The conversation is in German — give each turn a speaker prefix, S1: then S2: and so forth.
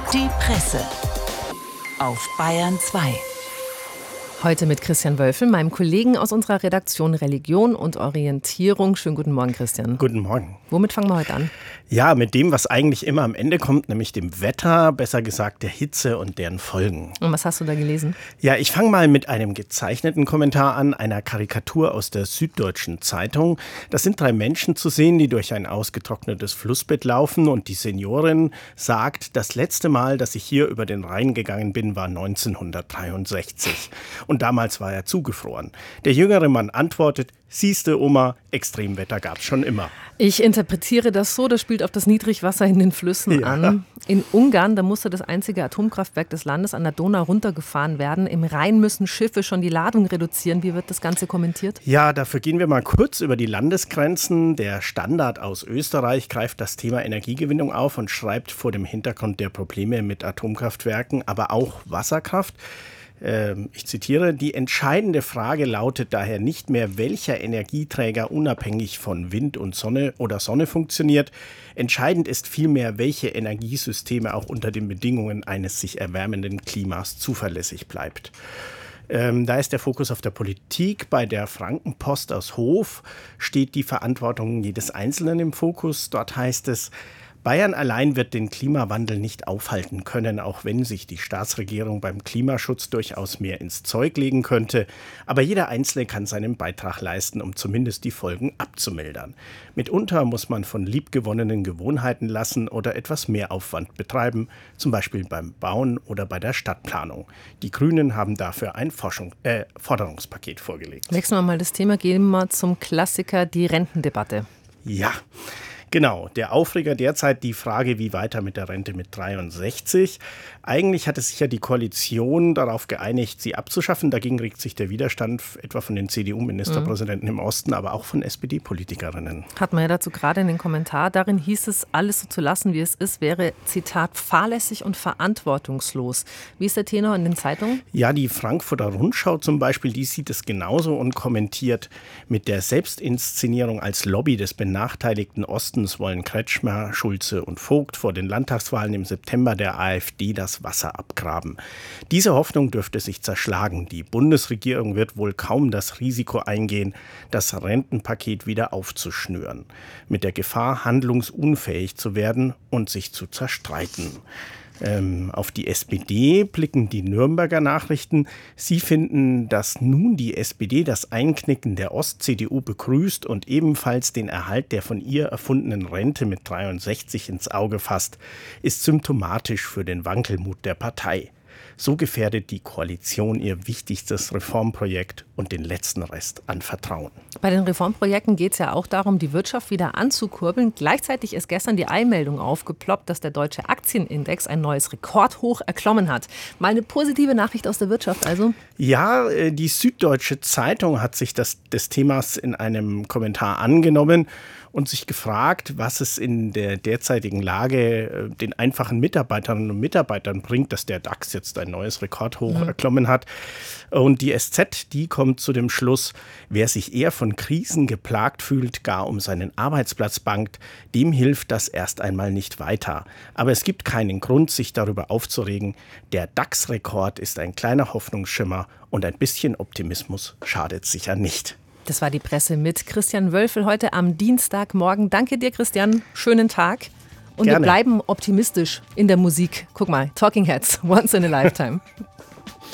S1: Die Presse auf Bayern 2.
S2: Heute mit Christian Wölfel, meinem Kollegen aus unserer Redaktion Religion und Orientierung. Schönen guten Morgen, Christian.
S3: Guten Morgen.
S2: Womit fangen wir heute an?
S3: Ja, mit dem, was eigentlich immer am Ende kommt, nämlich dem Wetter, besser gesagt der Hitze und deren Folgen.
S2: Und was hast du da gelesen?
S3: Ja, ich fange mal mit einem gezeichneten Kommentar an, einer Karikatur aus der Süddeutschen Zeitung. Das sind 3 Menschen zu sehen, die durch ein ausgetrocknetes Flussbett laufen und die Seniorin sagt, das letzte Mal, dass ich hier über den Rhein gegangen bin, war 1963. Und damals war er zugefroren. Der jüngere Mann antwortet, siehste Oma, Extremwetter gab's schon immer.
S2: Ich interpretiere das so, das spielt auf das Niedrigwasser in den Flüssen an. In Ungarn, da musste das einzige Atomkraftwerk des Landes an der Donau runtergefahren werden. Im Rhein müssen Schiffe schon die Ladung reduzieren. Wie wird das Ganze kommentiert?
S3: Ja, dafür gehen wir mal kurz über die Landesgrenzen. Der Standard aus Österreich greift das Thema Energiegewinnung auf und schreibt vor dem Hintergrund der Probleme mit Atomkraftwerken, aber auch Wasserkraft. Ich zitiere, die entscheidende Frage lautet daher nicht mehr, welcher Energieträger unabhängig von Wind und Sonne oder Sonne funktioniert. Entscheidend ist vielmehr, welche Energiesysteme auch unter den Bedingungen eines sich erwärmenden Klimas zuverlässig bleibt. Da ist der Fokus auf der Politik. Bei der Frankenpost aus Hof steht die Verantwortung jedes Einzelnen im Fokus. Dort heißt es, Bayern allein wird den Klimawandel nicht aufhalten können, auch wenn sich die Staatsregierung beim Klimaschutz durchaus mehr ins Zeug legen könnte. Aber jeder Einzelne kann seinen Beitrag leisten, um zumindest die Folgen abzumildern. Mitunter muss man von liebgewonnenen Gewohnheiten lassen oder etwas mehr Aufwand betreiben, zum Beispiel beim Bauen oder bei der Stadtplanung. Die Grünen haben dafür ein Forderungspaket vorgelegt.
S2: Wechseln wir mal das Thema, gehen wir zum Klassiker, die Rentendebatte.
S3: Ja. Genau, der Aufreger derzeit die Frage, wie weiter mit der Rente mit 63. Eigentlich hatte sich ja die Koalition darauf geeinigt, sie abzuschaffen. Dagegen regt sich der Widerstand etwa von den CDU-Ministerpräsidenten im Osten, aber auch von SPD-Politikerinnen.
S2: Hat man ja dazu gerade in den Kommentar. Darin hieß es, alles so zu lassen, wie es ist, wäre, Zitat, fahrlässig und verantwortungslos. Wie ist der Tenor in den Zeitungen?
S3: Ja, die Frankfurter Rundschau zum Beispiel, die sieht es genauso und kommentiert, mit der Selbstinszenierung als Lobby des benachteiligten Ostens wollen Kretschmer, Schulze und Vogt vor den Landtagswahlen im September der AfD das Wasser abgraben. Diese Hoffnung dürfte sich zerschlagen. Die Bundesregierung wird wohl kaum das Risiko eingehen, das Rentenpaket wieder aufzuschnüren, mit der Gefahr, handlungsunfähig zu werden und sich zu zerstreiten. Auf die SPD blicken die Nürnberger Nachrichten. Sie finden, dass nun die SPD das Einknicken der Ost-CDU begrüßt und ebenfalls den Erhalt der von ihr erfundenen Rente mit 63 ins Auge fasst, ist symptomatisch für den Wankelmut der Partei. So gefährdet die Koalition ihr wichtigstes Reformprojekt und den letzten Rest an Vertrauen.
S2: Bei den Reformprojekten geht es ja auch darum, die Wirtschaft wieder anzukurbeln. Gleichzeitig ist gestern die Eilmeldung aufgeploppt, dass der deutsche Aktienindex ein neues Rekordhoch erklommen hat. Mal eine positive Nachricht aus der Wirtschaft also?
S3: Ja, die Süddeutsche Zeitung hat sich des Themas in einem Kommentar angenommen und sich gefragt, was es in der derzeitigen Lage den einfachen Mitarbeiterinnen und Mitarbeitern bringt, dass der DAX jetzt ein neues Rekordhoch erklommen hat. Und die SZ, die kommt zu dem Schluss, wer sich eher von Krisen geplagt fühlt, gar um seinen Arbeitsplatz bangt, dem hilft das erst einmal nicht weiter. Aber es gibt keinen Grund, sich darüber aufzuregen. Der DAX-Rekord ist ein kleiner Hoffnungsschimmer und ein bisschen Optimismus schadet sicher nicht.
S2: Das war die Presse mit Christian Wölfel heute am Dienstagmorgen. Danke dir, Christian. Schönen Tag. Und
S3: Gerne.
S2: Wir bleiben optimistisch in der Musik. Guck mal, Talking Heads, Once in a Lifetime.